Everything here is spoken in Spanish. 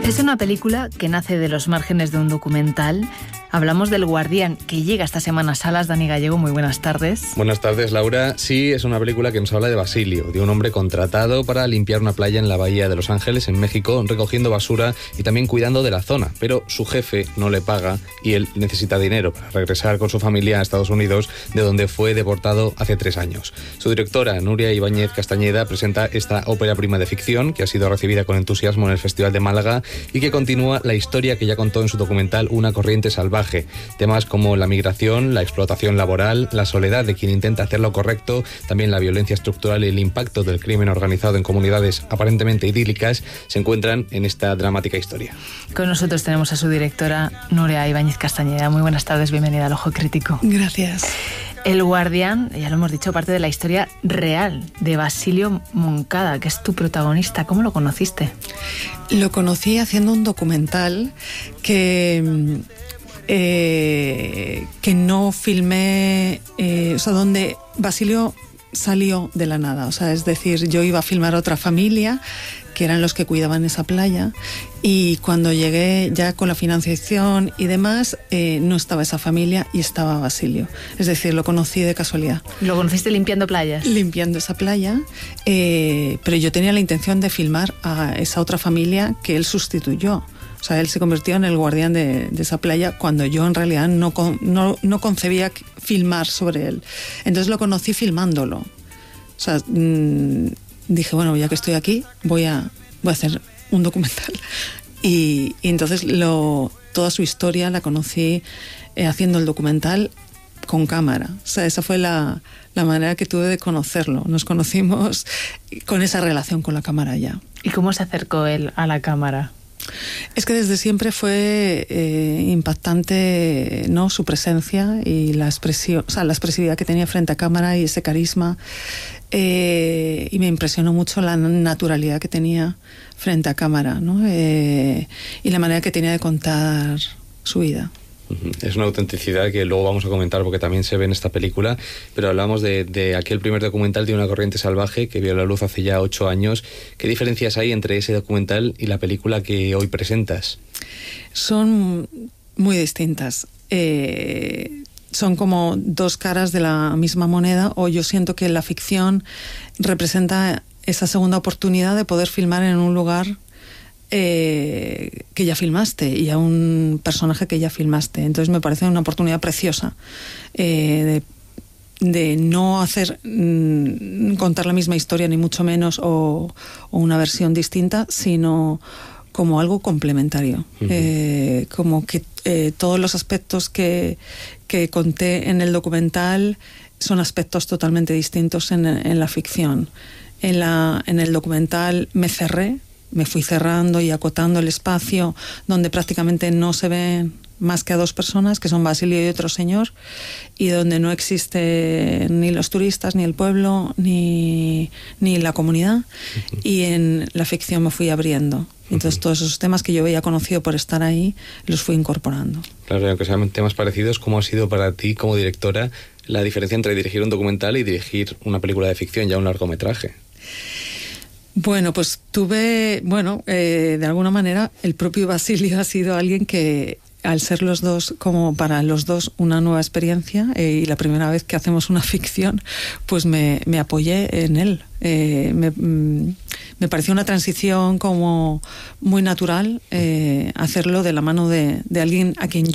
Es una película que nace de los márgenes de un documental. Hablamos del Guardián, que llega esta semana a salas. Dani Gallego, muy buenas tardes. Buenas tardes, Laura. Sí, es una película que nos habla de Basilio, de un hombre contratado para limpiar una playa en la bahía de Los Ángeles, en México, recogiendo basura y también cuidando de la zona. Pero su jefe no le paga y él necesita dinero para regresar con su familia a Estados Unidos, de donde fue deportado hace 3 años. Su directora, Nuria Ibáñez Castañeda, presenta esta ópera prima de ficción que ha sido recibida con entusiasmo en el Festival de Málaga y que continúa la historia que ya contó en su documental Una corriente salvaje. Temas como la migración, la explotación laboral, la soledad de quien intenta hacer lo correcto, también la violencia estructural y el impacto del crimen organizado en comunidades aparentemente idílicas se encuentran en esta dramática historia. Con nosotros tenemos a su directora, Nuria Ibáñez Castañeda. Muy buenas tardes, bienvenida al Ojo Crítico. Gracias. El Guardián, ya lo hemos dicho, parte de la historia real de Basilio Moncada, que es tu protagonista. ¿Cómo lo conociste? Lo conocí haciendo un documental que no filmé, donde Basilio salió de la nada. Es decir, yo iba a filmar a otra familia, que eran los que cuidaban esa playa, y cuando llegué ya con la financiación y demás, no estaba esa familia y estaba Basilio. Es decir, lo conocí de casualidad. ¿Lo conociste limpiando playas? Limpiando esa playa, pero yo tenía la intención de filmar a esa otra familia que él sustituyó. Él se convirtió en el guardián de esa playa cuando yo en realidad no concebía filmar sobre él. Entonces lo conocí filmándolo. Dije, bueno, ya que estoy aquí, voy a hacer un documental. Y entonces toda su historia la conocí haciendo el documental con cámara. Esa fue la manera que tuve de conocerlo. Nos conocimos con esa relación con la cámara ya. ¿Y cómo se acercó él a la cámara? Es que desde siempre fue impactante, ¿no?, su presencia y la expresión, la expresividad que tenía frente a cámara y ese carisma, y me impresionó mucho la naturalidad que tenía frente a cámara, ¿no? Y la manera que tenía de contar su vida. Es una autenticidad que luego vamos a comentar porque también se ve en esta película, pero hablamos de aquel primer documental de Una corriente salvaje que vio la luz hace ya 8 años. ¿Qué diferencias hay entre ese documental y la película que hoy presentas? Son muy distintas. Son como 2 caras de la misma moneda, o yo siento que la ficción representa esa segunda oportunidad de poder filmar en un lugar que ya filmaste y a un personaje que ya filmaste. Entonces me parece una oportunidad preciosa de no contar la misma historia, ni mucho menos, o una versión distinta, sino como algo complementario. Como que todos los aspectos que conté en el documental son aspectos totalmente distintos en la ficción. En el documental me fui cerrando y acotando el espacio donde prácticamente no se ven más que a 2 personas, que son Basilio y otro señor, y donde no existe ni los turistas, ni el pueblo, ni la comunidad. Y en la ficción me fui abriendo. Entonces todos esos temas que yo había conocido por estar ahí, los fui incorporando. Claro, aunque sean temas parecidos, ¿cómo ha sido para ti como directora la diferencia entre dirigir un documental y dirigir una película de ficción, ya un largometraje? Bueno, pues de alguna manera el propio Basilio ha sido alguien que, al ser los dos, como para los dos, una nueva experiencia, y la primera vez que hacemos una ficción, pues me apoyé en él. Me pareció una transición como muy natural, hacerlo de la mano de alguien a quien